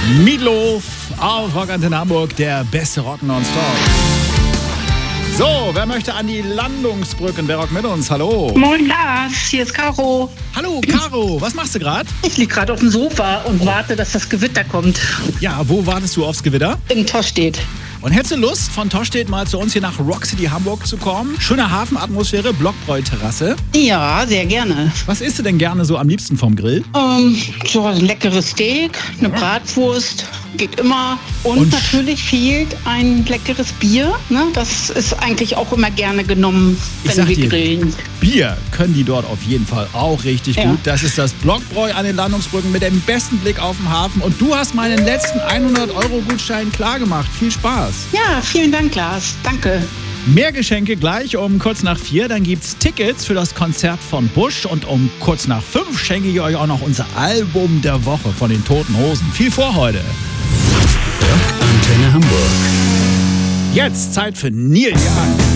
Meatloaf auf Rock Antenne Hamburg, der beste Rock nonstop. So, wer möchte an die Landungsbrücken? Wer rockt mit uns? Hallo. Moin Lars, hier ist Caro. Hallo, Caro. Was machst du gerade? Ich liege gerade auf dem Sofa und warte, dass das Gewitter kommt. Ja, wo wartest du aufs Gewitter? In Tostedt. Und hättest du Lust, von Tostedt mal zu uns hier nach Rock City Hamburg zu kommen? Schöne Hafenatmosphäre, Blockbräu-Terrasse. Ja, sehr gerne. Was isst du denn gerne so am liebsten vom Grill? So ein leckeres Steak, eine Bratwurst, geht immer. Und natürlich fehlt ein leckeres Bier. Ne? Das ist eigentlich auch immer gerne genommen, wenn wir grillen. Bier können die dort auf jeden Fall auch richtig gut. Das ist das Blockbräu an den Landungsbrücken mit dem besten Blick auf den Hafen. Und du hast meinen letzten 100-Euro-Gutschein klargemacht. Viel Spaß. Ja, vielen Dank, Lars. Danke. Mehr Geschenke gleich um kurz nach 4. Dann gibt's Tickets für das Konzert von Bush. Und um kurz nach 5 schenke ich euch auch noch unser Album der Woche von den Toten Hosen. Viel Vorfreude. Rock Antenne Hamburg. Jetzt Zeit für Neil Young.